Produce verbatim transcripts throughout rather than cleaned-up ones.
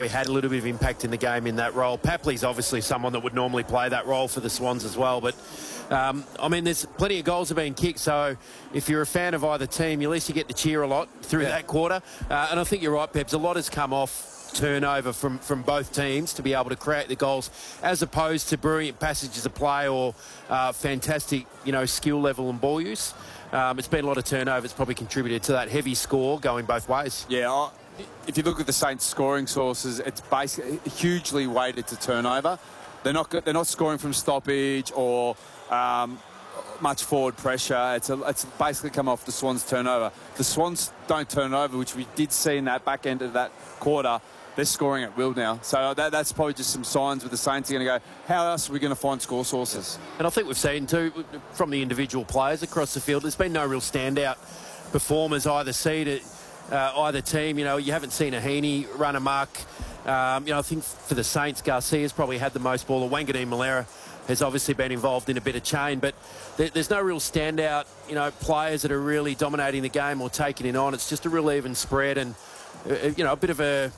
probably had a little bit of impact in the game in that role. Papley's obviously someone that would normally play that role for the Swans as well. But, um, I mean, there's plenty of goals have been kicked, so if you're a fan of either team, at least you get to cheer a lot through yeah. that quarter. Uh, and I think you're right, Peps. A lot has come off turnover from, from both teams to be able to create the goals, as opposed to brilliant passages of play or uh, fantastic, you know, skill level and ball use. Um, it's been a lot of turnover. It's probably contributed to that heavy score going both ways. Yeah, I, if you look at the Saints' scoring sources, it's basically hugely weighted to turnover. They're not they're not scoring from stoppage or um, much forward pressure. It's a, it's basically come off the Swans' turnover. The Swans don't turn over, which we did see in that back end of that quarter. They're scoring at will now. So that, that's probably just some signs with the Saints are going to go, how else are we going to find score sources? And I think we've seen, too, from the individual players across the field, there's been no real standout performers either seed, uh, either team. You know, you haven't seen a Heaney run amok. Um, you know, I think for the Saints, Garcia's probably had the most ball. Wanganeen Malera has obviously been involved in a bit of chain, but there, there's no real standout, you know, players that are really dominating the game or taking it on. It's just a real even spread and, uh, you know, a bit of a,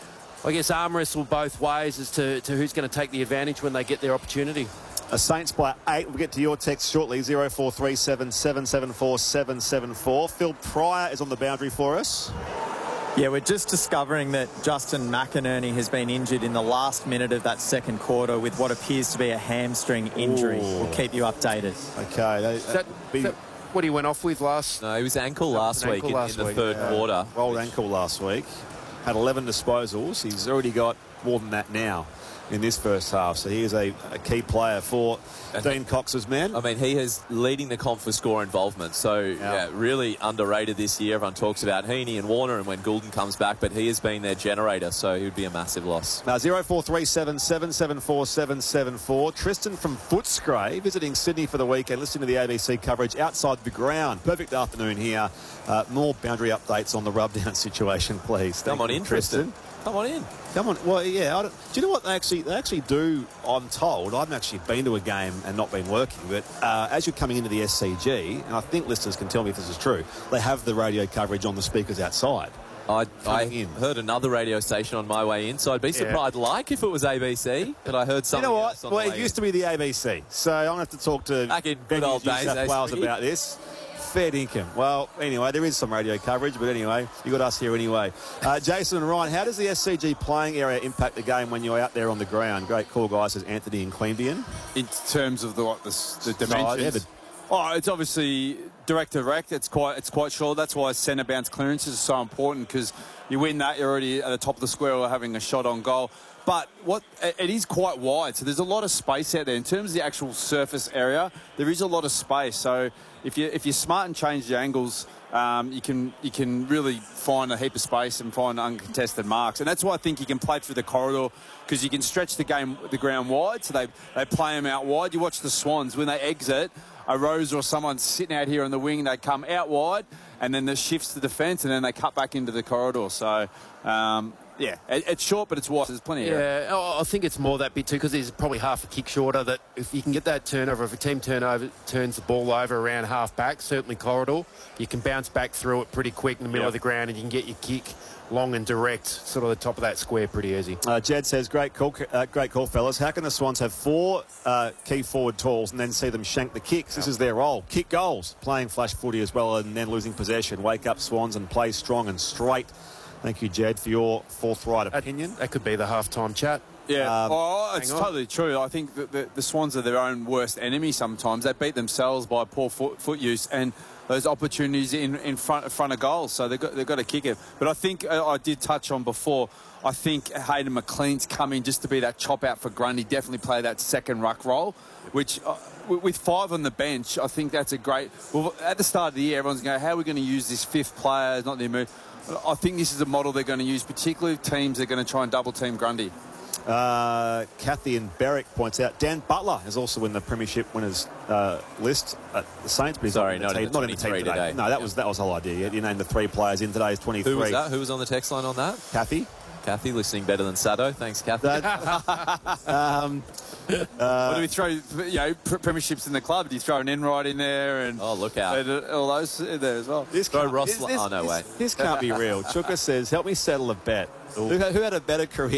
I guess, arm wrestle both ways as to, to who's going to take the advantage when they get their opportunity. A Saints by eight. We'll get to your text shortly. zero four three seven, seven seven four, seven seven four. Phil Pryor is on the boundary for us. Yeah, we're just discovering that Justin McInerney has been injured in the last minute of that second quarter with what appears to be a hamstring injury. Ooh. We'll keep you updated. Okay. That, is that, be... is that what he went off with last? No, he was ankle last ankle week last in, in week. the third yeah. quarter. Rolled ankle last week. Had eleven disposals. He's already got more than that now in this first half. So he is a, a key player for and Dean Cox's men. I mean, he is leading the comp for score involvement. So, yeah. yeah, really underrated this year. Everyone talks about Heaney and Warner and when Goulden comes back, but he has been their generator, so he would be a massive loss. Now, zero four three seven, seven seven four, seven seven four. Tristan from Footscray visiting Sydney for the weekend, listening to the A B C coverage outside the ground. Perfect afternoon here. Uh, more boundary updates on the rub-down situation, please. Come Thank on you, in, Tristan. Come on in. Come on. Well, yeah. I don't, do you know what they actually they actually do? I'm told. I haven't actually been to a game and not been working, but uh, as you're coming into the S C G, and I think listeners can tell me if this is true, they have the radio coverage on the speakers outside. I, I heard another radio station on my way in, so I'd be surprised, yeah. like if it was A B C, but I heard something. You know what? Else on well, the it way used in. to be the A B C, so I'm going to have to talk to back in good old New days, South Wales about this. Fair dinkum. Well, anyway, there is some radio coverage, but anyway, you got us here anyway. Uh, Jason and Ryan, how does the S C G playing area impact the game when you're out there on the ground? Great call, guys, says Anthony in Queanbeyan. In terms of the what the, the dimensions. Yeah, the... Oh, it's obviously direct to direct. It's quite it's quite short. That's why centre bounce clearances are so important, because you win that, you're already at the top of the square or having a shot on goal. But what it is quite wide, so there's a lot of space out there. In terms of the actual surface area, there is a lot of space. So if you if you're smart and change the angles, um, you can you can really find a heap of space and find uncontested marks. And that's why I think you can play through the corridor, because you can stretch the game the ground wide. So they they play them out wide. You watch the Swans when they exit. A Rose or someone sitting out here on the wing, they come out wide, and then the shifts to defence, and then they cut back into the corridor. So. Um, Yeah, it's short, but it's wide. There's plenty of Yeah, oh, I think it's more that bit too, because there's probably half a kick shorter. That if you can get that turnover, if a team turnover turns the ball over around half back, certainly corridor, you can bounce back through it pretty quick in the middle yep. of the ground, and you can get your kick long and direct, sort of the top of that square, pretty easy. Uh, Jed says, great call, uh, great call, fellas. How can the Swans have four uh, key forward tools and then see them shank the kicks? This is their role. Kick goals, playing flash footy as well, and then losing possession. Wake up, Swans, and play strong and straight. Thank you, Jed, for your forthright opinion. That, that could be the halftime chat. Yeah, um, oh, it's totally true. I think that the, the Swans are their own worst enemy sometimes. They beat themselves by poor foot, foot use and those opportunities in, in front in front of goals. So they've got, they've got to kick it. But I think uh, I did touch on before, I think Hayden McLean's coming just to be that chop out for Grundy, definitely play that second ruck role, which... Uh, with five on the bench, I think that's a great... Well, at the start of the year, everyone's going, how are we going to use this fifth player? It's not their move. I think this is a model they're going to use, particularly if teams are going to try and double-team Grundy. Uh, Kathy and Berwick points out Dan Butler is also in the premiership winners uh, list at the Saints. But he's Sorry, not in the, not team, in the not in the team today. today. No, that yeah. was that was the whole idea. You named the three players in today's twenty-three. Who was that? Who was on the text line on that? Kathy. Kathy, listening better than Sado. Thanks, Kathy. um, uh, what do we throw, you know, premierships in the club? Do you throw an Enright in there? And oh, look out. And all those in there as well. This throw Ross... This, this, oh, no, this, wait. This can't be real. Chuka says, help me settle a bet. Who, who had a better career?